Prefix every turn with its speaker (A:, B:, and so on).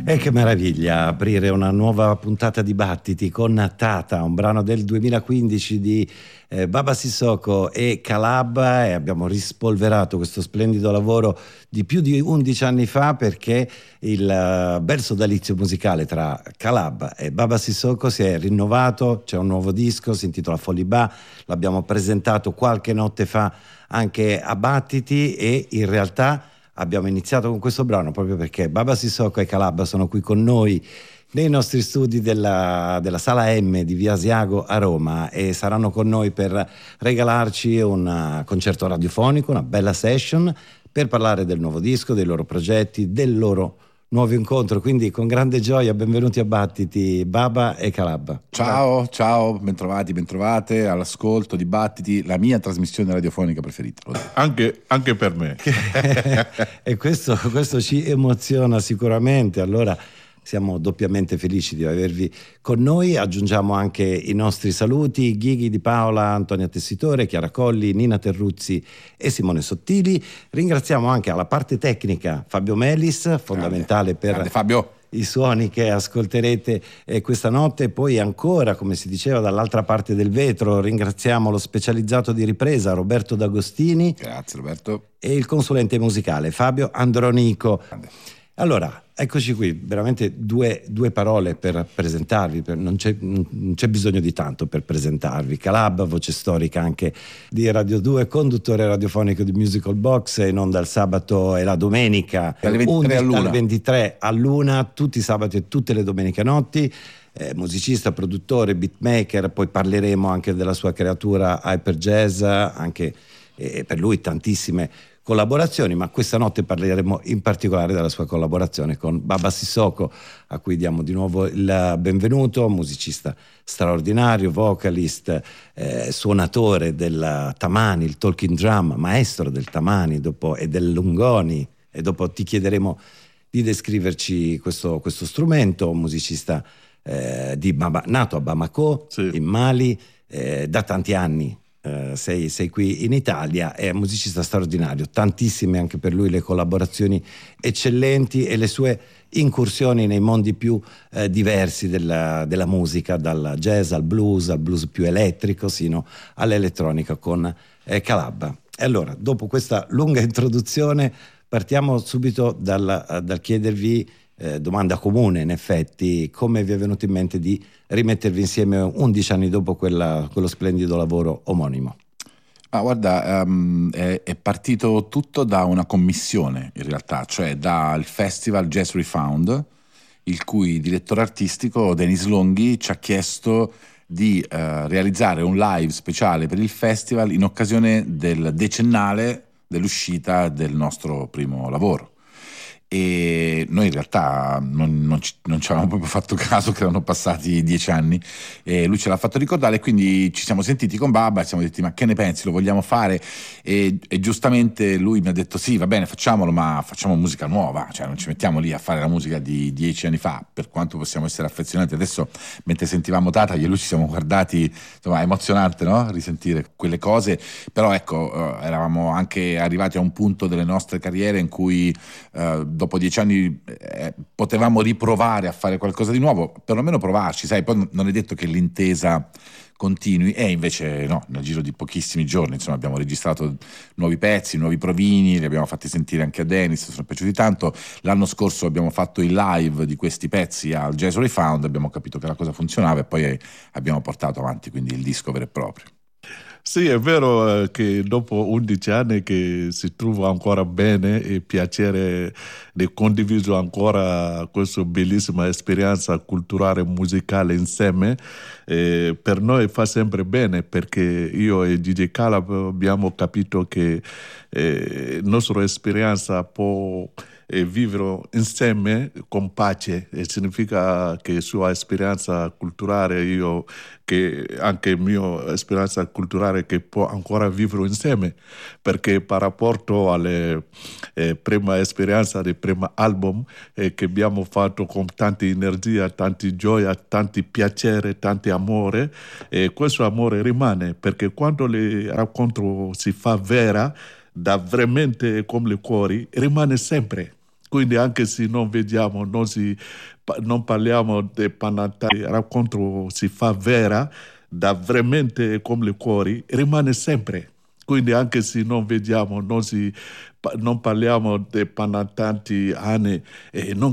A: E che meraviglia aprire una nuova puntata di Battiti con Tata, un brano del 2015 di Baba Sissoko e Calabba, e abbiamo rispolverato questo splendido lavoro di più di 11 anni fa, perché il bel sodalizio musicale tra Calabba e Baba Sissoko si è rinnovato. C'è un nuovo disco, si intitola Folibà, l'abbiamo presentato qualche notte fa anche a Battiti, e in realtà abbiamo iniziato con questo brano proprio perché Baba Sissoko e Calabba sono qui con noi nei nostri studi della Sala M di Via Asiago a Roma, e saranno con noi per regalarci un concerto radiofonico, una bella session, per parlare del nuovo disco, dei loro progetti, del loro nuovo incontro. Quindi con grande gioia benvenuti a Battiti, Baba e Calabba.
B: Ciao, bentrovate all'ascolto di Battiti, la mia trasmissione radiofonica preferita.
C: Anche per me.
A: E questo ci emoziona sicuramente. Allora siamo doppiamente felici di avervi con noi. Aggiungiamo anche i nostri saluti: Ghighi Di Paola, Antonia Tessitore, Chiara Colli, Nina Terruzzi e Simone Sottili. Ringraziamo anche alla parte tecnica Fabio Melis, fondamentale per
B: Fabio.
A: I suoni che ascolterete questa notte. Poi ancora, come si diceva, dall'altra parte del vetro ringraziamo lo specializzato di ripresa Roberto D'Agostini.
B: Grazie Roberto.
A: E il consulente musicale Fabio Andronico.
B: Grande.
A: Allora, eccoci qui, veramente due parole per presentarvi, non c'è bisogno di tanto per presentarvi. Calabba, voce storica anche di Radio 2, conduttore radiofonico di Musical Box, in onda il sabato e la domenica
B: dalle
A: 23 all'una, tutti i sabati e tutte le domeniche notti. Musicista, produttore, beatmaker. Poi parleremo anche della sua creatura Hyper Jazz, anche per lui tantissime collaborazioni, ma questa notte parleremo in particolare della sua collaborazione con Baba Sissoko, a cui diamo di nuovo il benvenuto. Musicista straordinario, vocalist, suonatore del tamani, il talking drum, maestro del tamani e del lungoni, e dopo ti chiederemo di descriverci questo strumento. Musicista nato a Bamako, sì, in Mali, da tanti anni. Sei qui in Italia, è un musicista straordinario, tantissime anche per lui le collaborazioni eccellenti e le sue incursioni nei mondi più diversi della musica, dal jazz al blues più elettrico sino all'elettronica con Calabba. E allora, dopo questa lunga introduzione, partiamo subito dal chiedervi, domanda comune in effetti: come vi è venuto in mente di rimettervi insieme 11 anni dopo quello splendido lavoro omonimo?
B: Guarda, è partito tutto da una commissione in realtà, cioè dal festival Jazz Refound, il cui direttore artistico Denis Longhi ci ha chiesto di realizzare un live speciale per il festival in occasione del decennale dell'uscita del nostro primo lavoro. E noi in realtà non ci avevamo proprio fatto caso che erano passati 10 anni, e lui ce l'ha fatto ricordare, e quindi ci siamo sentiti con Baba e siamo detti: ma che ne pensi, lo vogliamo fare? E giustamente lui mi ha detto: sì, va bene, facciamolo, ma facciamo musica nuova, cioè non ci mettiamo lì a fare la musica di 10 anni fa, per quanto possiamo essere affezionati. Adesso, mentre sentivamo Tata, io e lui ci siamo guardati, insomma, è emozionante, no? Risentire quelle cose. Però ecco, eravamo anche arrivati a un punto delle nostre carriere in cui dopo 10 anni potevamo riprovare a fare qualcosa di nuovo, perlomeno provarci, sai. Poi non è detto che l'intesa continui, e invece no, nel giro di pochissimi giorni, insomma, abbiamo registrato nuovi pezzi, nuovi provini, li abbiamo fatti sentire anche a Denis, sono piaciuti tanto. L'anno scorso abbiamo fatto il live di questi pezzi al Jazz Refound, abbiamo capito che la cosa funzionava e poi abbiamo portato avanti quindi il disco vero e proprio.
C: Sì, è vero che dopo 11 anni che si trova ancora bene e piacere di condividere ancora questa bellissima esperienza culturale e musicale insieme, per noi fa sempre bene, perché io e DJ Calab abbiamo capito che la nostra esperienza può vivere insieme con pace, e significa che sua esperienza culturale, io che anche mia esperienza culturale, che può ancora vivere insieme, perché per rapporto alle prima esperienza del primo album che abbiamo fatto con tanta energia, tanti gioia, tanti piacere, tanti amore, e questo amore rimane, perché quando il racconto si fa vera, da veramente come le cuori, rimane sempre. Quindi anche se non vediamo, non parliamo di Panatantri, il racconto si fa vera, da veramente come le cuori, rimane sempre. Quindi anche se non vediamo, non parliamo di tanti anni, non